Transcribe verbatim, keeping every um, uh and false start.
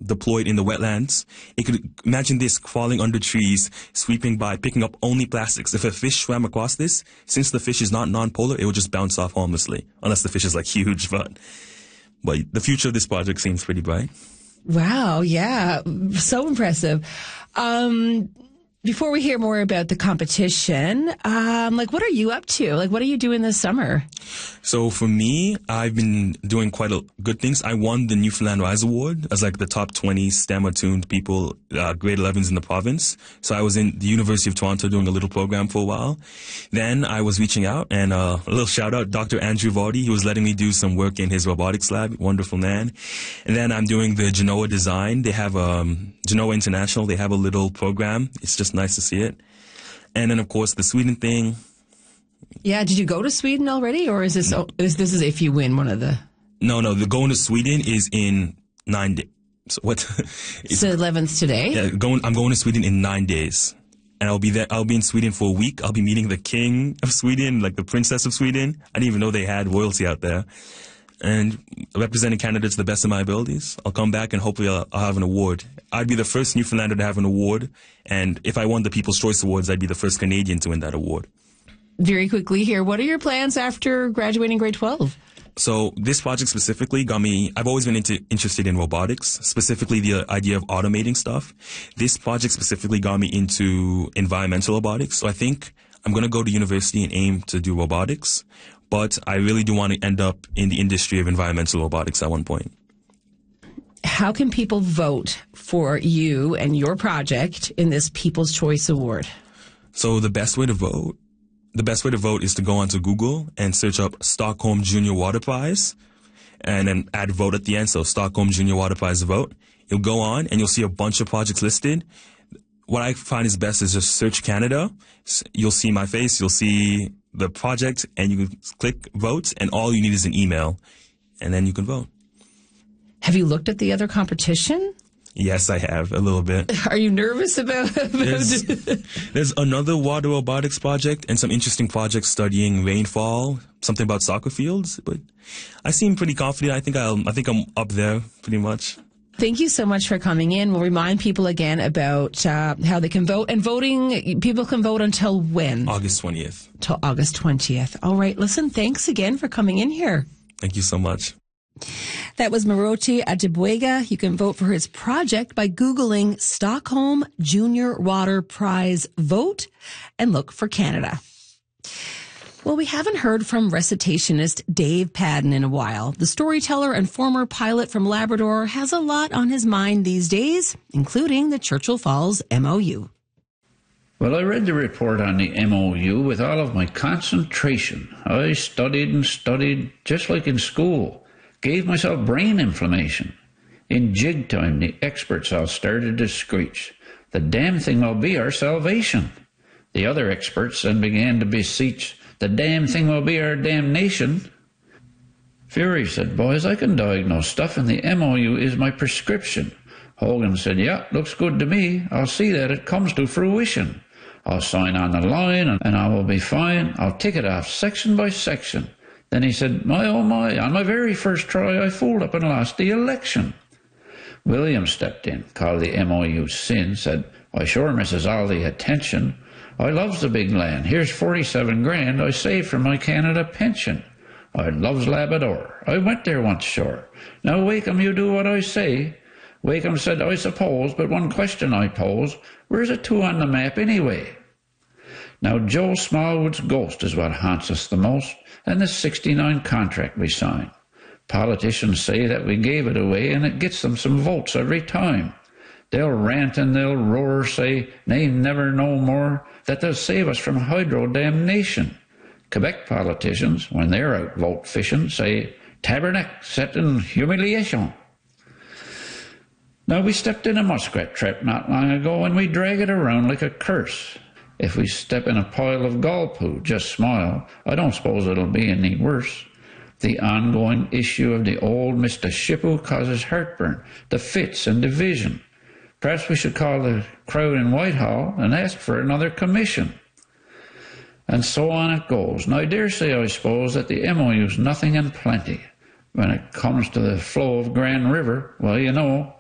deployed in the wetlands. It could, imagine this, crawling under trees, sweeping by, picking up only plastics. If a fish swam across this, since the fish is not non-polar, it will just bounce off harmlessly, unless the fish is like huge. But, but the future of this project seems pretty bright. Wow, yeah, so impressive. Um, before we hear more about the competition, um, like, what are you up to? Like, what are you doing this summer? So for me, I've been doing quite a, good things. I won the Newfoundland Rise Award as like the top twenty STEM-attuned people, uh, grade elevens in the province. So I was in the University of Toronto doing a little program for a while. Then I was reaching out, and uh, a little shout out, Doctor Andrew Vardy. He was letting me do some work in his robotics lab. Wonderful man. And then I'm doing the Genoa Design. They have um, Genoa International. They have a little program. It's just nice to see it. And then, of course, the Sweden thing. Yeah, did you go to Sweden already, or is this no. is this is if you win one of the? No, no, the going to Sweden is in nine days. So what? It's the eleventh today. Yeah, going. I'm going to Sweden in nine days, and I'll be there. I'll be in Sweden for a week. I'll be meeting the king of Sweden, like the princess of Sweden. I didn't even know they had royalty out there, and representing Canada to the best of my abilities. I'll come back and hopefully I'll, I'll have an award. I'd be the first Newfoundlander to have an award, and if I won the People's Choice Awards, I'd be the first Canadian to win that award. Very quickly here, what are your plans after graduating grade twelve? So this project specifically got me, I've always been into, interested in robotics, specifically the idea of automating stuff. This project specifically got me into environmental robotics. So I think I'm going to go to university and aim to do robotics, but I really do want to end up in the industry of environmental robotics at one point. How can people vote for you and your project in this People's Choice Award? So the best way to vote The best way to vote is to go onto Google and search up Stockholm Junior Water Prize and then add vote at the end. So Stockholm Junior Water Prize vote. You'll go on and you'll see a bunch of projects listed. What I find is best is just search Canada. You'll see my face. You'll see the project and you can click vote, and all you need is an email, and then you can vote. Have you looked at the other competition? Yes, I have, a little bit. Are you nervous about, about there's, there's another water robotics project and some interesting projects studying rainfall, something about soccer fields, but I seem pretty confident. I think I'll, I think I'm up there pretty much. Thank you so much for coming in. We'll remind people again about uh, how they can vote. And voting, people can vote until when? August twentieth. Till August twentieth. All right. Listen, thanks again for coming in here. Thank you so much. That was Marochi Adjibwega. You can vote for his project by Googling Stockholm Junior Water Prize vote and look for Canada. Well, we haven't heard from recitationist Dave Padden in a while. The storyteller and former pilot from Labrador has a lot on his mind these days, including the Churchill Falls M O U. Well, I read the report on the M O U with all of my concentration. I studied and studied just like in school. Gave myself brain inflammation. In jig time, the experts all started to screech. The damn thing will be our salvation. The other experts then began to beseech. The damn thing will be our damnation. Fury said, boys, I can diagnose stuff, and the M O U is my prescription. Hogan said, yeah, looks good to me. I'll see that it comes to fruition. I'll sign on the line, and I will be fine. I'll tick it off section by section. Then he said, my, oh my, on my very first try, I fooled up and lost the election. William stepped in, called the M O U sin, said, I sure misses all the attention. I loves the big land. Here's forty-seven grand I saved from my Canada pension. I loves Labrador. I went there once, sure. Now, Wakeham, you do what I say. Wakeham said, I suppose, but one question I pose, where's a two on the map anyway? Now, Joe Smallwood's ghost is what haunts us the most, and the sixty-nine contract we signed. Politicians say that we gave it away, and it gets them some votes every time. They'll rant and they'll roar, say they never know more, that they'll save us from hydro damnation. Quebec politicians, when they're out vote fishing, say, tabernacle set in humiliation. Now, we stepped in a muskrat trap not long ago, and we drag it around like a curse. If we step in a pile of gall poo, just smile. I don't suppose it'll be any worse. The ongoing issue of the old Mister Shippo causes heartburn, the fits and division. Perhaps we should call the crowd in Whitehall and ask for another commission. And so on it goes. Now, I dare say, I suppose, that the M O U's nothing and plenty. When it comes to the flow of Grand River, well, you know,